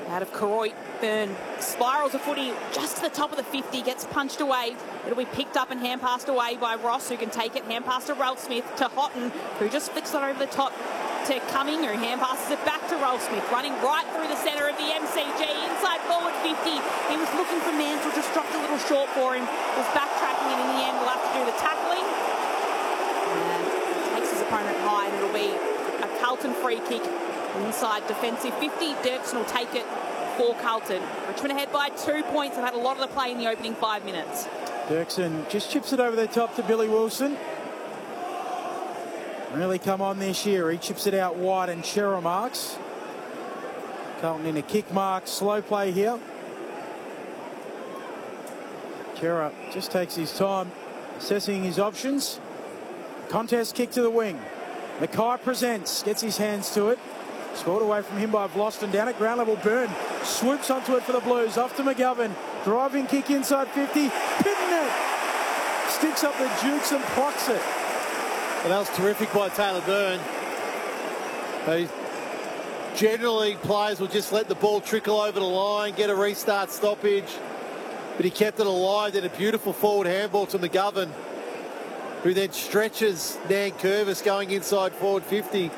out of Karoy. Byrne spirals a footy just to the top of the 50, gets punched away. It'll be picked up and hand passed away by Ross, who can take it. Hand pass to Ralph Smith, to Houghton, who just flicks it over the top to Cumming, who hand passes it back to Ralph Smith, running right through the centre of the MCG, inside forward 50. He was looking for Mansell, just dropped a little short for him, was backtracking, and in the end will have to do the tackling. And takes his opponent high, and it'll be a Carlton free kick inside defensive 50. Dirksen will take it for Carlton. Richmond ahead by 2 points. They've had a lot of the play in the opening 5 minutes. Dirksen just chips it over the top to Billy Wilson. Really come on this year. He chips it out wide and Chera marks. Carlton in a kick mark. Slow play here. Chera just takes his time assessing his options. Contest kick to the wing. Mackay presents. Gets his hands to it. Scored away from him by Vlauston. Down at ground level, Byrne swoops onto it for the Blues. Off to McGovern. Driving kick inside 50. Pittonet sticks up the jukes and plucks it. And that was terrific by Taylor Byrne. Generally, players will just let the ball trickle over the line, get a restart stoppage. But he kept it alive. Then a beautiful forward handball to McGovern, who then stretches Nankervis going inside forward 50.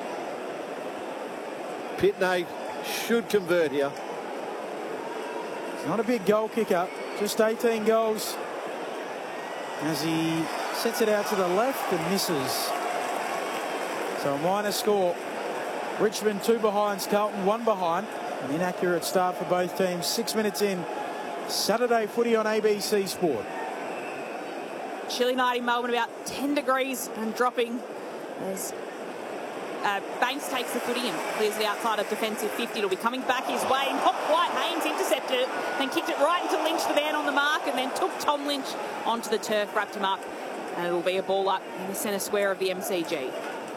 Pittonet should convert here. He's not a big goal kicker, just 18 goals. As he sets it out to the left and misses. So a minor score. Richmond 2 behinds, Carlton 1 behind. An inaccurate start for both teams. 6 minutes in. Saturday footy on ABC Sport. Chilly night in Melbourne, about 10 degrees and dropping as Banks takes the footy and clears the outside of defensive 50. It'll be coming back his way. Not quite. Haynes intercepted it, then kicked it right into Lynch, the man on the mark, and then took Tom Lynch onto the turf, wrapped him up, and it'll be a ball up in the centre square of the MCG.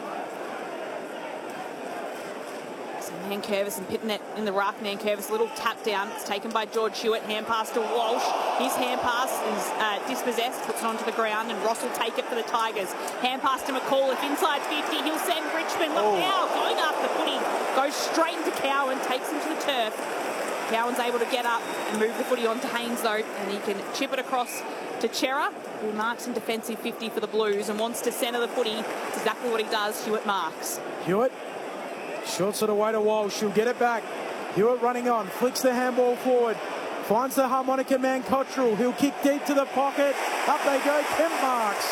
So Nankervis and Pittonet in the ruck. Nankervis, little tap down. It's taken by George Hewitt. Hand pass to Walsh. His hand pass is dispossessed, puts it onto the ground, and Ross will take it for the Tigers. Hand pass to McAuliffe inside 50. He'll send Richmond. Look now, going after the footy. Goes straight into Cowan, takes him to the turf. Cowan's able to get up and move the footy onto Haynes, though, and he can chip it across to Chera, who marks in defensive 50 for the Blues and wants to centre the footy. It's exactly what he does. Hewitt marks. Hewitt shorts it away to Walsh. She'll get it back. Hewitt running on, flicks the handball forward, finds the harmonica man Cottrell. He'll kick deep to the pocket. Up they go. Kemp marks.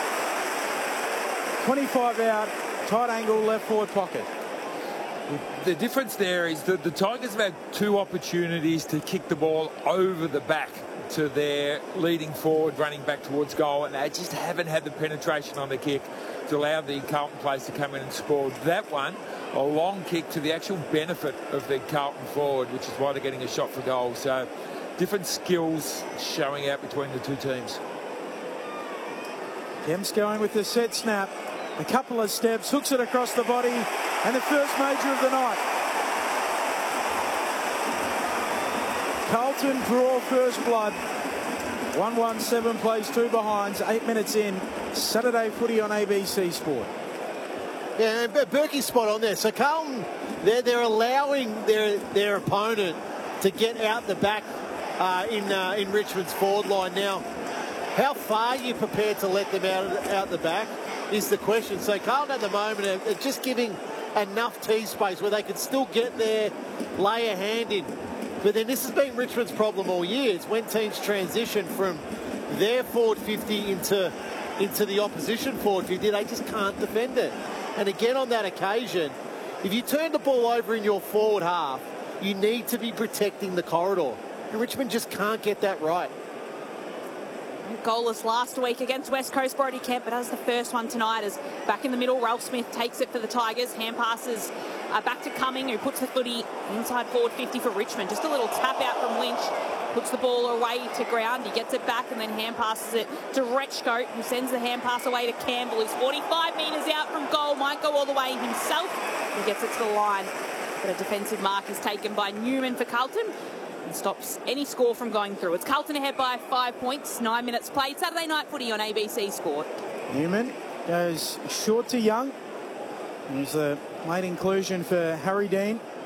25 out, tight angle left forward pocket. The difference there is that the Tigers have had 2 opportunities to kick the ball over the back to their leading forward, running back towards goal, and they just haven't had the penetration on the kick to allow the Carlton players to come in and score. That one, a long kick to the actual benefit of the Carlton forward, which is why they're getting a shot for goal. So different skills showing out between the two teams. Kemp's going with the set snap. A couple of steps, hooks it across the body, and the first major of the night. Carlton draw first blood. 1-1-7 plays 2 behinds, 8 minutes in. Saturday footy on ABC Sport. Yeah, Berkey's spot on there. So Carlton, they're allowing their opponent to get out the back in Richmond's forward line. Now, how far are you prepared to let them out the back is the question. So Carlton at the moment are just giving enough tee space where they can still get there, lay a hand in. But then this has been Richmond's problem all year. It's when teams transition from their forward 50 into the opposition forward 50, they just can't defend it. And again, on that occasion, if you turn the ball over in your forward half, you need to be protecting the corridor. And Richmond just can't get that right. Goalless last week against West Coast, Brody Kemp, but as the first one tonight, as back in the middle, Ralph Smith takes it for the Tigers. Hand passes back to Cumming, who puts the footy inside forward 50 for Richmond. Just a little tap out from Lynch, puts the ball away to ground. He gets it back and then hand passes it to Rechko, who sends the hand pass away to Campbell, who's 45 metres out from goal, might go all the way himself. He gets it to the line, but a defensive mark is taken by Newman for Carlton and stops any score from going through. It's Carlton ahead by 5 points, 9 minutes played. Saturday night footy on ABC Sport. Newman goes short to Young. There's a late inclusion for Harry Dean.